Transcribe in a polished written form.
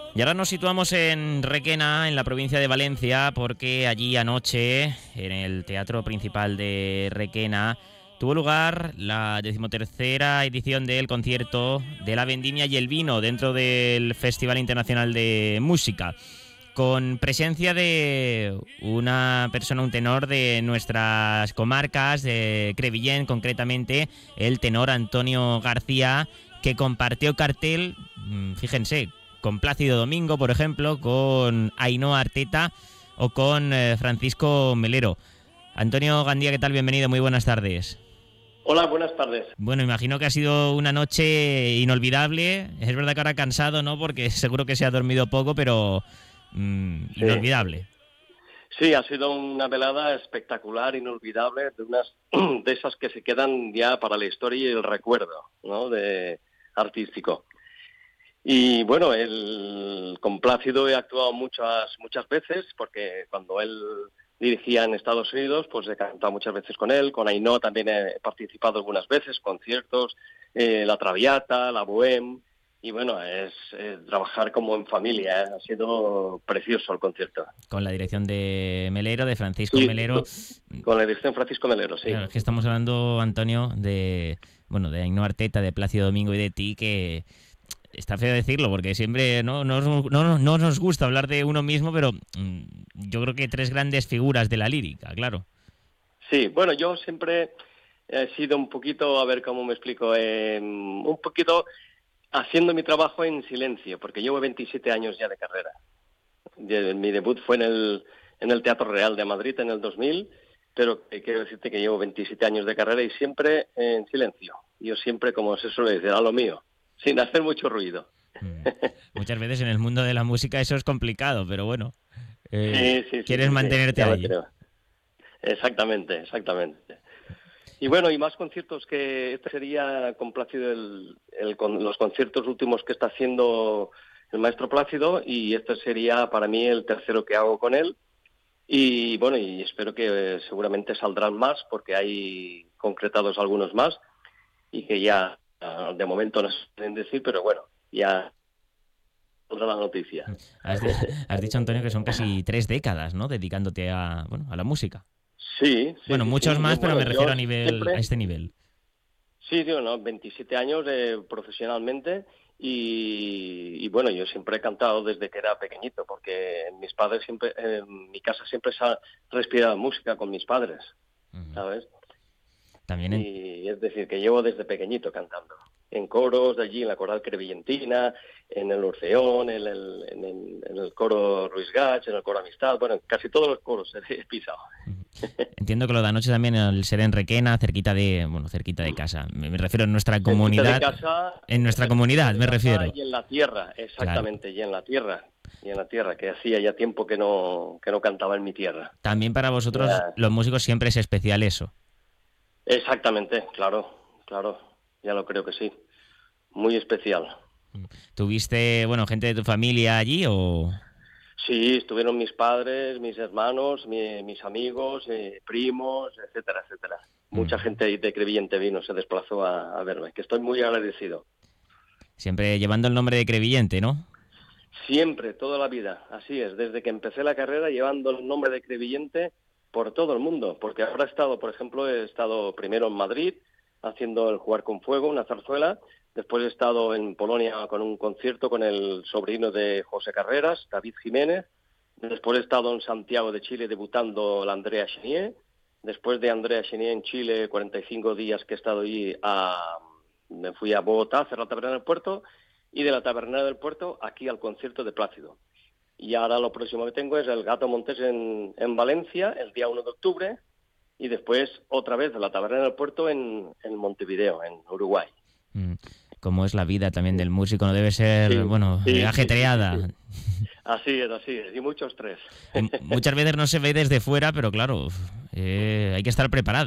Y ahora nos situamos en Requena, en la provincia de Valencia, porque allí anoche, en el Teatro Principal de Requena, tuvo lugar la 13ª edición del concierto de la Vendimia y el Vino dentro del Festival Internacional de Música, con presencia de una persona, un tenor de nuestras comarcas, de Crevillent concretamente, el tenor Antonio García, que compartió cartel, fíjense, con Plácido Domingo, por ejemplo, con Ainhoa Arteta o con Francisco Melero. Antonio Gandía, ¿qué tal? Bienvenido, muy buenas tardes. Hola, buenas tardes. Bueno, imagino que ha sido una noche inolvidable. Es verdad que ahora cansado, ¿no? Porque seguro que se ha dormido poco, pero Sí. inolvidable. Sí, ha sido una velada espectacular, inolvidable, de esas que se quedan ya para la historia y el recuerdo, ¿no? Artístico. Y bueno, con Plácido he actuado muchas veces, porque cuando él dirigía en Estados Unidos, pues he cantado muchas veces con él. Con Ainhoa también he participado algunas veces, conciertos, la Traviata, la Bohème. Y bueno, es trabajar como en familia, ha sido precioso el concierto. Con la dirección de Melero, de Francisco Sí, Melero. con la dirección Francisco Melero, sí. Claro, es que estamos hablando, Antonio, de Ainhoa Arteta, de Plácido Domingo y de ti, que está feo decirlo, porque siempre no nos gusta hablar de uno mismo, pero yo creo que tres grandes figuras de la lírica, claro. Sí, bueno, yo siempre he sido un poquito, a ver cómo me explico, un poquito haciendo mi trabajo en silencio, porque llevo 27 años ya de carrera. Mi debut fue en el Teatro Real de Madrid en el 2000, pero quiero decirte que llevo 27 años de carrera y siempre en silencio. Yo siempre, como se suele decir, a lo mío, sin hacer mucho ruido. Muchas veces en el mundo de la música eso es complicado, pero bueno, Sí, quieres mantenerte ya lo ahí. creo. Exactamente. Y bueno, y más conciertos que este sería con Plácido, los conciertos últimos que está haciendo el maestro Plácido, y este sería para mí el tercero que hago con él. Y bueno, y espero que seguramente saldrán más, porque hay concretados algunos más y que ya de momento no se pueden decir, pero bueno, ya saldrá la noticia. Has dicho, Antonio, que son casi 3 décadas, ¿no? Dedicándote a la música. Sí. Bueno, muchos más, pero Bueno, me refiero yo a siempre, este nivel. sí, digo, ¿no? 27 años profesionalmente y bueno, yo siempre he cantado desde que era pequeñito, porque mis padres siempre, en mi casa siempre se ha respirado música con mis padres, ¿sabes? También Y es decir, que llevo desde pequeñito cantando. En coros de allí, en la coral crevillentina, en el Orfeón, en el coro Ruiz Gach, en el coro Amistad, bueno, en casi todos los coros he pisado. entiendo que lo de anoche también, el ser en Requena, cerquita de casa. Me refiero en nuestra Cerquita de comunidad. casa, En nuestra cerquita comunidad, de me casa refiero. y en la tierra, Claro. exactamente, y en la tierra, que hacía ya tiempo que no cantaba en mi tierra. También para vosotros, Ya, los músicos, siempre es especial eso. exactamente, claro, ya lo creo que sí, muy especial. ¿Tuviste, gente de tu familia allí o...? Sí, estuvieron mis padres, mis hermanos, mis amigos, primos, etcétera. Mucha gente ahí de Crevillente vino, se desplazó a verme, que estoy muy agradecido. Siempre llevando el nombre de Crevillente, ¿no? Siempre, toda la vida, así es, desde que empecé la carrera llevando el nombre de Crevillente por todo el mundo, porque ahora por ejemplo, he estado primero en Madrid haciendo el Jugar con Fuego, una zarzuela, después he estado en Polonia con un concierto con el sobrino de José Carreras, David Jiménez, después he estado en Santiago de Chile debutando la Andrea Chenier, después de Andrea Chenier en Chile, 45 días que he estado allí, me fui a Bogotá a hacer la taberna del puerto, y de la Tabernera del Puerto aquí al concierto de Plácido. Y ahora lo próximo que tengo es el Gato Montés en Valencia, el día 1 de octubre, y después otra vez de la Tabernera del Puerto en Montevideo, en Uruguay. Como es la vida también del músico, no debe ser, ajetreada. Sí. Así es, y mucho estrés. Muchas veces no se ve desde fuera, pero claro, hay que estar preparado.